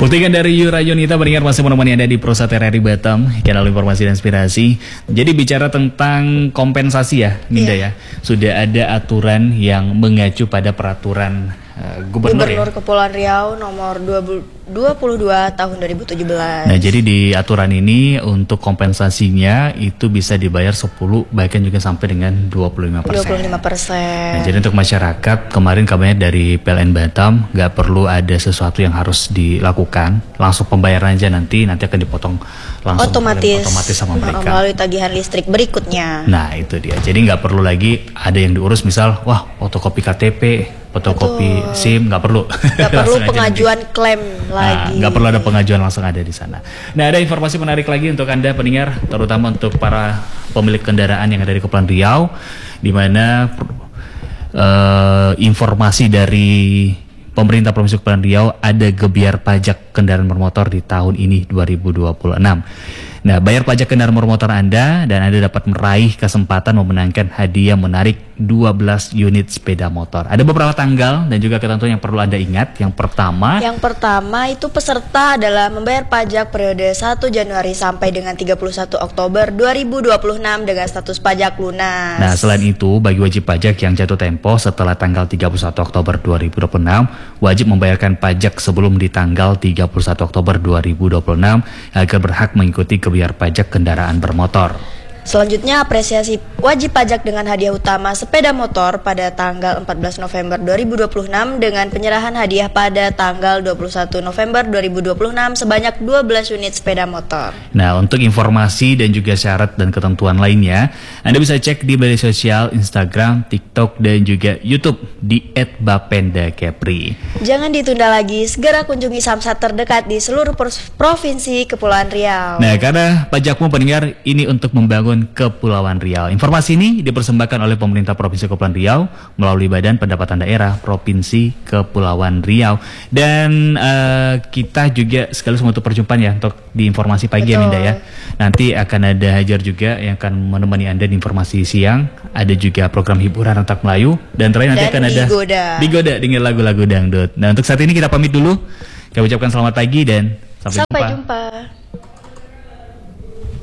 Buktikan dari Yura Yunita mendengar masih menemani Anda di Pro RRI Batam, channel informasi dan inspirasi. Jadi bicara tentang kompensasi ya, Ninda ya. Sudah ada aturan yang mengacu pada peraturan Gubernur Kepulauan Riau nomor 22 tahun 2017. Nah, jadi di aturan ini untuk kompensasinya itu bisa dibayar 10 bahkan juga sampai dengan 25%. 25%. Nah, jadi untuk masyarakat kemarin kabarnya dari PLN Batam nggak perlu ada sesuatu yang harus dilakukan, langsung pembayaran aja nanti akan dipotong langsung otomatis sama mereka melalui tagihan listrik berikutnya. Nah, itu dia. Jadi nggak perlu lagi ada yang diurus, misal fotokopi KTP, fotokopi SIM, nggak perlu. Nggak perlu pengajuan klaim lagi. Nggak perlu ada pengajuan, langsung ada di sana. Nah, ada informasi menarik lagi untuk Anda pendengar, terutama untuk para pemilik kendaraan yang ada di Kepulauan Riau, di mana informasi dari pemerintah Provinsi Kepulauan Riau ada gebyar pajak kendaraan bermotor di tahun ini 2026. Nah, bayar pajak kendaraan bermotor Anda dan Anda dapat meraih kesempatan memenangkan hadiah menarik 12 unit sepeda motor. Ada beberapa tanggal dan juga ketentuan yang perlu Anda ingat. Yang pertama itu peserta adalah membayar pajak periode 1 Januari sampai dengan 31 Oktober 2026 dengan status pajak lunas. Nah, selain itu bagi wajib pajak yang jatuh tempo setelah tanggal 31 Oktober 2026 wajib membayarkan pajak sebelum di tanggal 31 Oktober 2026 agar berhak mengikuti gebyar pajak kendaraan bermotor. Selanjutnya, apresiasi wajib pajak dengan hadiah utama sepeda motor pada tanggal 14 November 2026 dengan penyerahan hadiah pada tanggal 21 November 2026 sebanyak 12 unit sepeda motor. Nah, untuk informasi dan juga syarat dan ketentuan lainnya, Anda bisa cek di media sosial Instagram, TikTok, dan juga YouTube di @bapendakepri. Jangan ditunda lagi, segera kunjungi samsat terdekat di seluruh provinsi Kepulauan Riau. Nah, karena pajakmu pendengar ini untuk membangun Kepulauan Riau. Informasi ini dipersembahkan oleh pemerintah Provinsi Kepulauan Riau melalui Badan Pendapatan Daerah Provinsi Kepulauan Riau. Dan kita juga sekaligus untuk perjumpaan ya untuk di informasi pagi. Betul. Ya, Minda ya. Nanti akan ada Hajar juga yang akan menemani Anda di informasi siang. Ada juga program hiburan Rentak Melayu dan terakhir nanti akan ada Digoda dengan lagu-lagu dangdut. Nah, untuk saat ini kita pamit dulu. Kita ucapkan selamat pagi dan sampai jumpa.